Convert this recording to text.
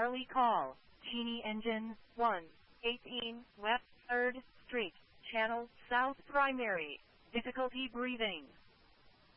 Charlie call. Genie engine 118 West 3rd Street, Channel South Primary. Difficulty breathing.